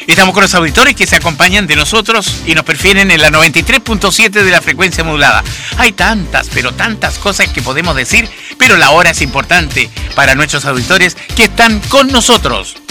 Estamos con los auditores que se acompañan de nosotros y nos prefieren en la 93.7 de la frecuencia modulada. Hay tantas, pero tantas cosas que podemos decir, pero la hora es importante para nuestros auditores que están con nosotros.